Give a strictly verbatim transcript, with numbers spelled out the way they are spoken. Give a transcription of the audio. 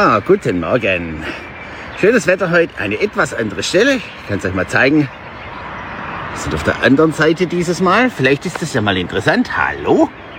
Ja, guten Morgen. Schönes Wetter heute, eine etwas andere Stelle. Ich kann es euch mal zeigen. Wir sind auf der anderen Seite dieses Mal. Vielleicht ist das ja mal interessant. Hallo?